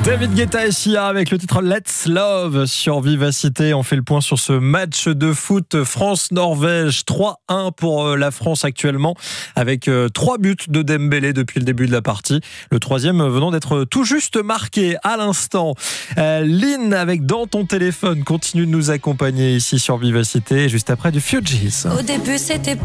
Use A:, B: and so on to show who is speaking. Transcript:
A: David Guetta et Sia avec le titre Let's Love sur Vivacité. On fait le point sur ce match de foot France-Norvège. 3-1 pour la France actuellement, avec 3 buts de Dembélé depuis le début de la partie. Le troisième venant d'être tout juste marqué à l'instant. Lynn avec Dans ton téléphone continue de nous accompagner ici sur Vivacité, juste après du Fugees.
B: Au début c'était